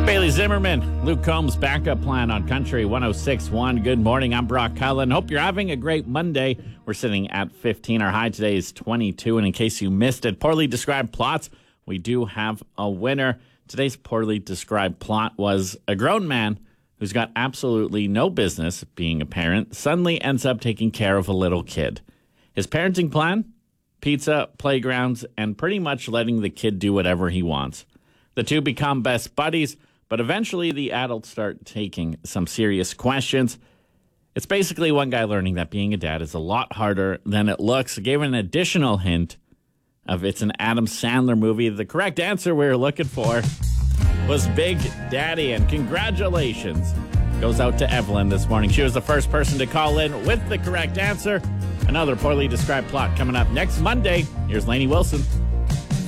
Bailey Zimmerman, Luke Combs' backup plan on Country 106.1. Good morning. I'm Brock Cullen. Hope you're having a great Monday. We're sitting at 15. Our high today is 22. And in case you missed it, poorly described plots, we do have a winner. Today's poorly described plot was a grown man who's got absolutely no business being a parent suddenly ends up taking care of a little kid. His parenting plan? Pizza, playgrounds, and pretty much letting the kid do whatever he wants. The two become best buddies, but eventually the adults start taking some serious questions. It's basically one guy learning that being a dad is a lot harder than it looks. Gave an additional hint of it's an Adam Sandler movie. The correct answer we were looking for was Big Daddy, and congratulations goes out to Evelyn this morning. She was the first person to call in with the correct answer. Another poorly described plot coming up next Monday. Here's Lainey Wilson.